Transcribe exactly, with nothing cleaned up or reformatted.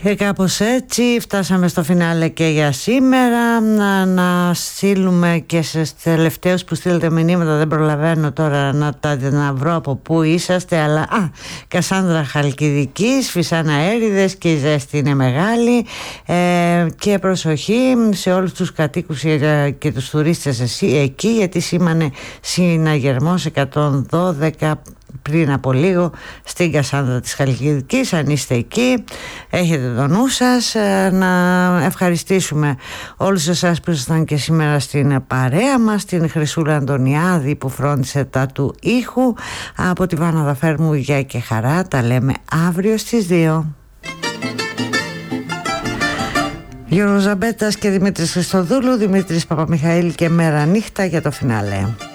Και κάπως έτσι φτάσαμε στο φινάλε και για σήμερα. Να, να στείλουμε και στους τελευταίους που στείλετε μηνύματα, δεν προλαβαίνω τώρα να τα να βρω από πού είσαστε, αλλά α, Κασάνδρα Χαλκιδικής, Φυσαναέριδες και η ζέστη είναι μεγάλη, ε, και προσοχή σε όλους τους κατοίκους και τους τουρίστες εσύ, εκεί, γιατί σήμανε συναγερμός εκατόν δώδεκα πριν από λίγο στην Κασάνδρα της Χαλκιδικής. Αν είστε εκεί, έχετε το νου σας. Να ευχαριστήσουμε όλους εσάς που ήσασταν και σήμερα στην παρέα μας, την Χρυσούλα Αντωνιάδη που φρόντισε τα του ήχου. Από τη Βάνα Δαφέρμου, γεια και χαρά. Τα λέμε αύριο στις δύο. Γιώργος Ζαμπέτας και Δημήτρης Χριστοδούλου, Δημήτρης Παπαμιχαήλ και Μέρα Νύχτα για το φινάλε.